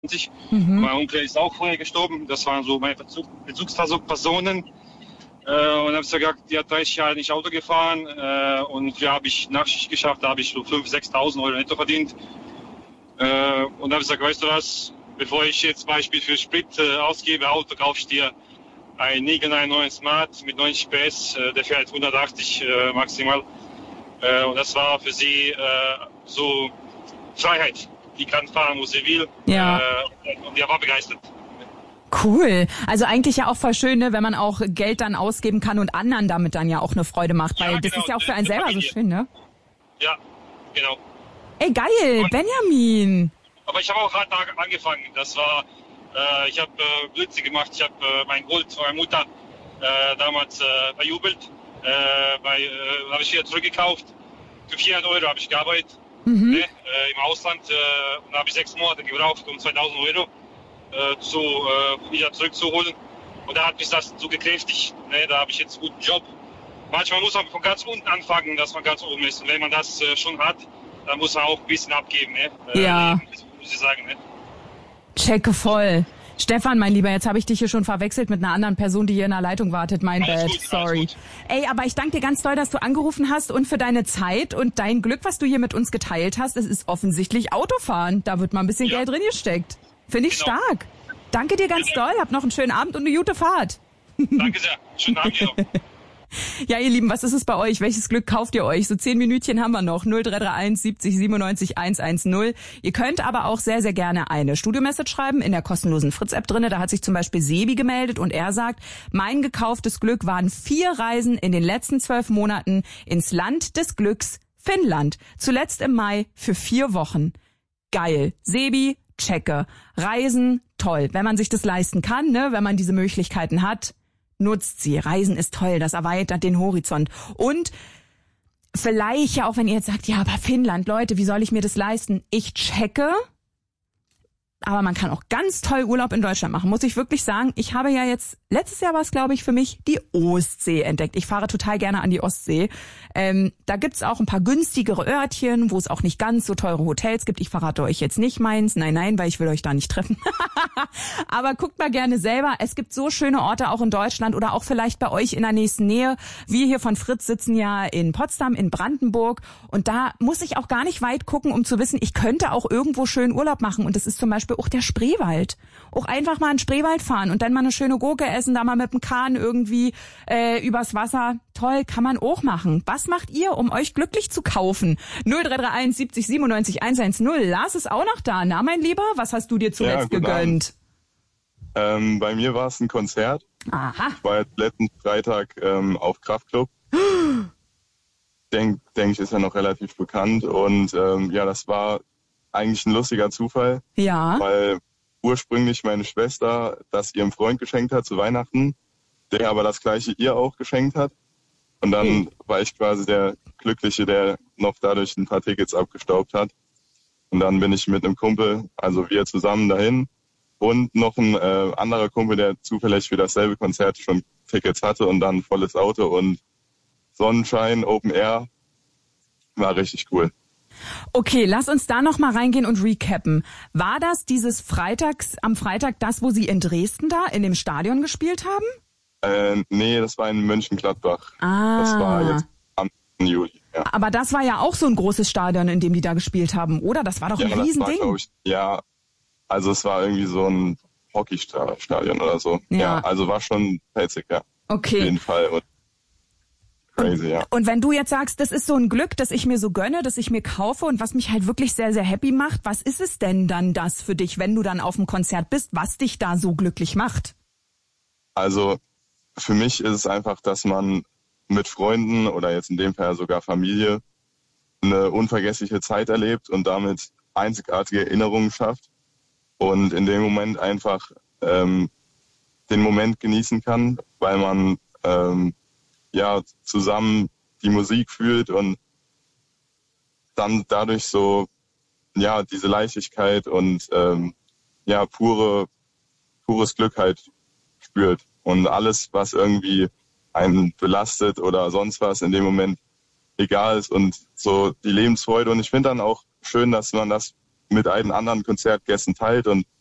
Mein Onkel ist auch vorher gestorben. Das waren so meine Bezugspersonen. Und dann habe ich gesagt, die hat 30 Jahre nicht Auto gefahren. Und ja, habe ich Nachtschicht geschafft, da habe ich so 5.000, 6.000 Euro netto verdient. Und dann habe ich gesagt, weißt du was, bevor ich jetzt Beispiel für Sprit ausgebe, Auto, kaufst dir ein niegelnagelneuen Smart mit 90 PS, der fährt 180 maximal. Und das war für sie so Freiheit. Die kann fahren, wo sie will. Ja. Und die war begeistert. Cool. Also eigentlich ja auch voll schön, ne, wenn man auch Geld dann ausgeben kann und anderen damit dann ja auch eine Freude macht. Weil das ist ja auch für einen selber so schön, ne? Ja, genau. Ey, geil, Benjamin. Aber ich habe auch hart angefangen. Das war, ich habe Blödsinn gemacht. Ich habe mein Gold von meiner Mutter damals verjubelt. Habe ich wieder zurückgekauft. Für 400 Euro habe ich gearbeitet. Im Ausland. Und habe ich 6 Monate gebraucht, um 2.000 Euro wieder zurückzuholen. Und da hat mich das so gekräftigt. Ne? Da habe ich jetzt einen guten Job. Manchmal muss man von ganz unten anfangen, dass man ganz oben ist. Und wenn man das schon hat, dann muss man auch ein bisschen abgeben. Ne? Ja. Muss ich sagen. Ne? Checke voll. Stefan, mein Lieber, jetzt habe ich dich hier schon verwechselt mit einer anderen Person, die hier in der Leitung wartet. Mein Bad, sorry. Ey, aber ich danke dir ganz doll, dass du angerufen hast und für deine Zeit und dein Glück, was du hier mit uns geteilt hast. Es ist offensichtlich Autofahren. Da wird mal ein bisschen Geld drin gesteckt. Finde ich stark. Danke dir ganz doll. Hab noch einen schönen Abend und eine gute Fahrt. Danke sehr. Schönen Abend dir noch. Ja, ihr Lieben, was ist es bei euch? Welches Glück kauft ihr euch? So 10 Minütchen haben wir noch. 0331 70 97 110. Ihr könnt aber auch sehr, sehr gerne eine Studio-Message schreiben in der kostenlosen Fritz-App drinne. Da hat sich zum Beispiel Sebi gemeldet und er sagt, mein gekauftes Glück waren 4 Reisen in den letzten 12 Monaten ins Land des Glücks, Finnland. Zuletzt im Mai für 4 Wochen. Geil. Sebi, checke. Reisen, toll. Wenn man sich das leisten kann, ne, wenn man diese Möglichkeiten hat, nutzt sie. Reisen ist toll, das erweitert den Horizont. Und vielleicht ja auch, wenn ihr jetzt sagt, ja, aber Finnland, Leute, wie soll ich mir das leisten? Ich checke, aber man kann auch ganz toll Urlaub in Deutschland machen, muss ich wirklich sagen. Ich habe ja jetzt, letztes Jahr war es, glaube ich, für mich die Ostsee entdeckt. Ich fahre total gerne an die Ostsee. Da gibt's auch ein paar günstigere Örtchen, wo es auch nicht ganz so teure Hotels gibt. Ich verrate euch jetzt nicht meins. Nein, weil ich will euch da nicht treffen. Aber guckt mal gerne selber. Es gibt so schöne Orte auch in Deutschland oder auch vielleicht bei euch in der nächsten Nähe. Wir hier von Fritz sitzen ja in Potsdam, in Brandenburg. Und da muss ich auch gar nicht weit gucken, um zu wissen, ich könnte auch irgendwo schön Urlaub machen. Und das ist zum Beispiel auch der Spreewald. Auch einfach mal in den Spreewald fahren und dann mal eine schöne Gurke essen, da mal mit dem Kahn irgendwie übers Wasser. Toll, kann man auch machen. Was macht ihr, um euch glücklich zu kaufen? 0331 70 97 110. Lars ist auch noch da. Na, mein Lieber, was hast du dir zuletzt gegönnt? Bei mir war es ein Konzert. Aha. Ich war jetzt letzten Freitag auf Kraftklub. Denk ich, ist ja noch relativ bekannt. Und ja, das war eigentlich ein lustiger Zufall. Ja. Weil ursprünglich meine Schwester das ihrem Freund geschenkt hat zu Weihnachten, der aber das gleiche ihr auch geschenkt hat. Und dann war ich quasi der Glückliche, der noch dadurch ein paar Tickets abgestaubt hat. Und dann bin ich mit einem Kumpel, also wir zusammen dahin und noch ein anderer Kumpel, der zufällig für dasselbe Konzert schon Tickets hatte und dann volles Auto und Sonnenschein, Open Air. War richtig cool. Okay, lass uns da noch mal reingehen und recappen. War das am Freitag das, wo Sie in Dresden da in dem Stadion gespielt haben? Nee, das war in Mönchengladbach. Ah. Das war jetzt am Juli. Ja. Aber das war ja auch so ein großes Stadion, in dem die da gespielt haben, oder? Das war doch ein Riesending. Also es war irgendwie so ein Hockeystadion oder so. Ja, also war schon pelzig, ja. Okay. Auf jeden Fall. Und crazy, ja. Und wenn du jetzt sagst, das ist so ein Glück, das ich mir so gönne, das ich mir kaufe und was mich halt wirklich sehr, sehr happy macht, was ist es denn dann das für dich, wenn du dann auf dem Konzert bist, was dich da so glücklich macht? Also für mich ist es einfach, dass man mit Freunden oder jetzt in dem Fall sogar Familie eine unvergessliche Zeit erlebt und damit einzigartige Erinnerungen schafft und in dem Moment einfach den Moment genießen kann, weil man zusammen die Musik fühlt und dann dadurch so diese Leichtigkeit und pures Glück halt spürt. Und alles, was irgendwie einen belastet oder sonst was, in dem Moment egal ist und so die Lebensfreude. Und ich finde dann auch schön, dass man das mit allen anderen Konzertgästen teilt und